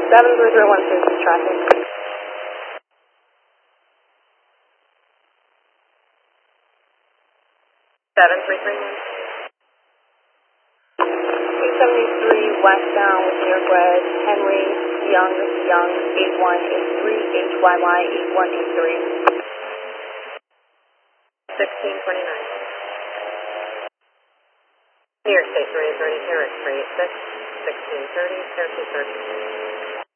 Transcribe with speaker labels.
Speaker 1: 73016 traffic. 273 westbound with New York Red, Henry Young, 8183, HYY 8183.
Speaker 2: 1629. New York State 330, Herrick Street, 1630, Cherokee Circuit.